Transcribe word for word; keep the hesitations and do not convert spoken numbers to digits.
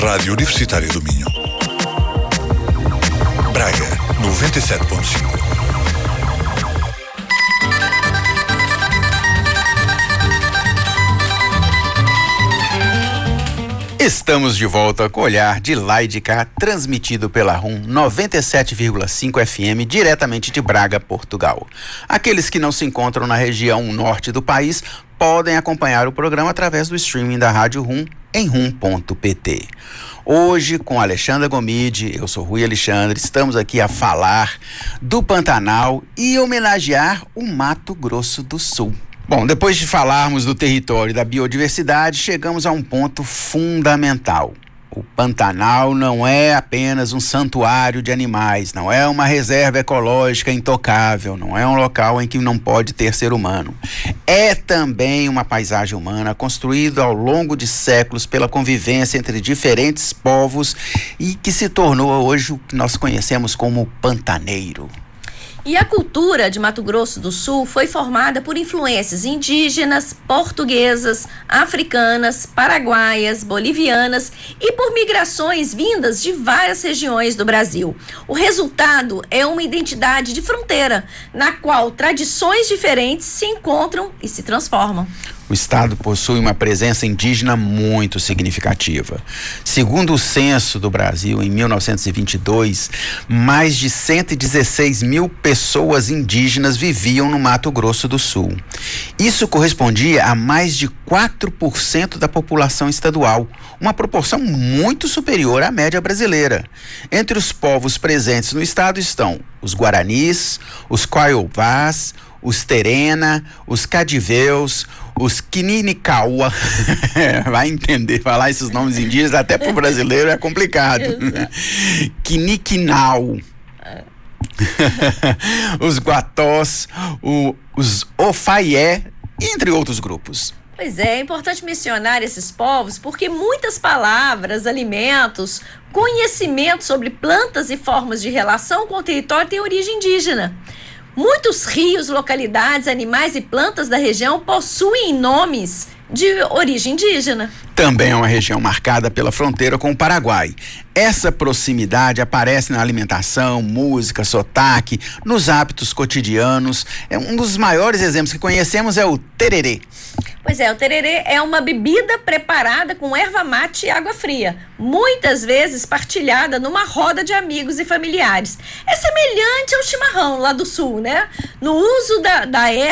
Rádio Universitária do Minho. Braga, noventa e sete ponto cinco. Estamos de volta com o Olhar de Lá e de Cá, transmitido pela R U M noventa e sete vírgula cinco F M, diretamente de Braga, Portugal. Aqueles que não se encontram na região norte do país podem acompanhar o programa através do streaming da Rádio R U M em rum ponto pt. Hoje, com Alexandra Gomide, eu sou Rui Alexandre, estamos aqui a falar do Pantanal e homenagear o Mato Grosso do Sul. Bom, depois de falarmos do território e da biodiversidade, chegamos a um ponto fundamental. O Pantanal não é apenas um santuário de animais, não é uma reserva ecológica intocável, não é um local em que não pode ter ser humano. É também uma paisagem humana construída ao longo de séculos pela convivência entre diferentes povos e que se tornou hoje o que nós conhecemos como pantaneiro. E a cultura de Mato Grosso do Sul foi formada por influências indígenas, portuguesas, africanas, paraguaias, bolivianas e por migrações vindas de várias regiões do Brasil. O resultado é uma identidade de fronteira, na qual tradições diferentes se encontram e se transformam. O estado possui uma presença indígena muito significativa. Segundo o censo do Brasil, em mil novecentos e vinte e dois, mais de cento e dezesseis mil pessoas indígenas viviam no Mato Grosso do Sul. Isso correspondia a mais de quatro por cento da população estadual, uma proporção muito superior à média brasileira. Entre os povos presentes no estado estão os Guaranis, os Kaiowás, os Terena, os Cadiveus, os Quininicauá. Vai entender, falar esses nomes indígenas até para o brasileiro é complicado. Quiniquinau. Os Guatós, o, os Ofaié, entre outros grupos. Pois é, é importante mencionar esses povos porque muitas palavras, alimentos, conhecimento sobre plantas e formas de relação com o território têm origem indígena. Muitos rios, localidades, animais e plantas da região possuem nomes de origem indígena. Também é uma região marcada pela fronteira com o Paraguai. Essa proximidade aparece na alimentação, música, sotaque, nos hábitos cotidianos. É um dos maiores exemplos que conhecemos é o tererê. Pois é, o tererê é uma bebida preparada com erva mate e água fria, muitas vezes partilhada numa roda de amigos e familiares. É semelhante ao chimarrão lá do sul, né? No uso da, da erva